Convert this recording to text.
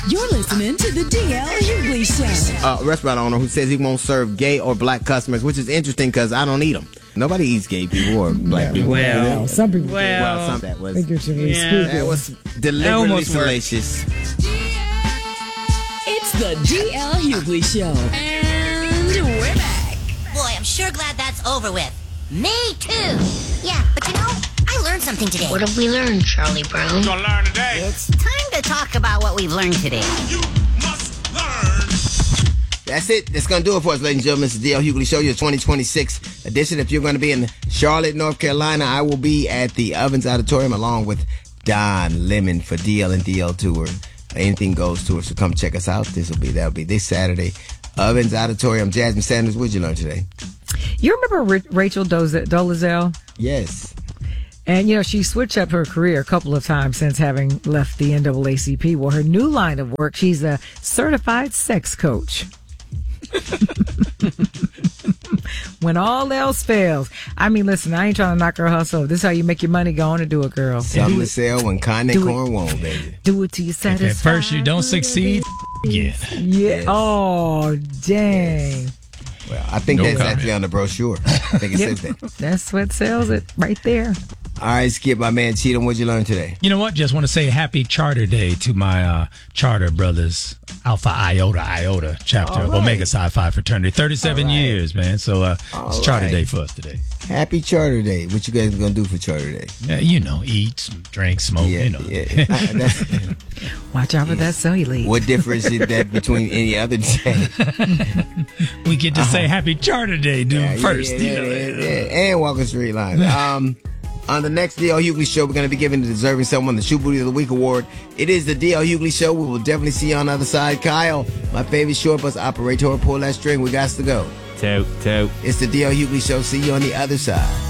You're listening to the DL Hughley Show. Restaurant owner who says he won't serve gay or black customers, which is interesting because I don't eat them. Nobody eats gay people or black people. Well, some people. Well, some that was. Figuratively speaking. That was deliberately salacious. It's the DL Hughley Show. And we're back. Boy, I'm sure glad that's over with. Me too. Yeah, but you know, I learned something today. What have we learned, Charlie Brown? Gonna learn today. It's time to talk about what we've learned today. You must learn. That's it. That's going to do it for us, ladies and gentlemen. It's the DL Hughley Show, your 2026 edition. If you're going to be in Charlotte, North Carolina, I will be at the Ovens Auditorium along with Don Lemon for DL and DL Tour. Anything Goes Tour. So come check us out. That'll be this Saturday. Ovens Auditorium. Jasmine Sanders, what did you learn today? You remember Rachel Dolezal? Yes. And, she switched up her career a couple of times since having left the NAACP. Well, her new line of work, she's a certified sex coach. When all else fails. I mean, listen, I ain't trying to knock her hustle. This is how you make your money. Go on and do it, girl. Something to sell when Kanye Corn won't, baby. Do it till you satisfied. If at first you don't succeed, again. Yeah. Yes. Oh, dang. Yes. Well, I think that's actually on the brochure. I think it says that. That's what sells it right there. All right, Skip, my man Cheatham, what'd you learn today? You know what? Just want to say happy Charter Day to my Charter brothers, Alpha Iota chapter of Omega Psi Phi fraternity. 37 years, man. So it's Charter Day for us today. Happy Charter Day. What you guys going to do for Charter Day? Eat, drink, smoke, Yeah. Watch out for that cellulite. What difference is that between any other day? We get to say happy Charter Day, dude, first. And Walker Street Line. On the next DL Hughley Show, we're going to be giving the deserving someone the Shoe Booty of the Week award. It is the DL Hughley Show. We will definitely see you on the other side. Kyle, my favorite short bus operator, pull that string. We got to go. Toot. It's the DL Hughley Show. See you on the other side.